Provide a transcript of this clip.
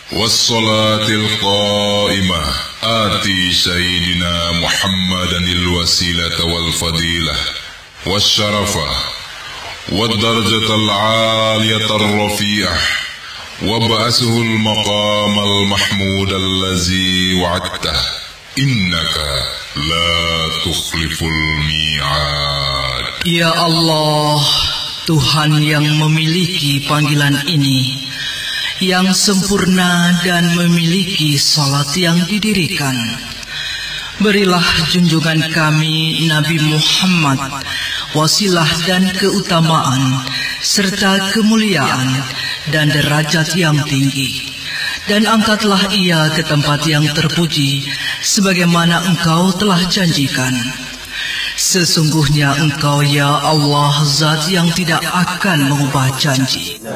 والصلاة القائمة آتي سيدنا محمدا الوسيلة والفضيلة والشرفة والدرجة العالية الرفيعة وابعثه المقام المحمود الذي وعدته إنك لا تخلف الميعاد. Ya Allah, Tuhan yang memiliki panggilan ini, yang sempurna dan memiliki salat yang didirikan, berilah junjungan kami Nabi Muhammad wasilah dan keutamaan serta kemuliaan dan derajat yang tinggi, dan angkatlah ia ke tempat yang terpuji sebagaimana Engkau telah janjikan. Sesungguhnya Engkau ya Allah zat yang tidak akan mengubah janji.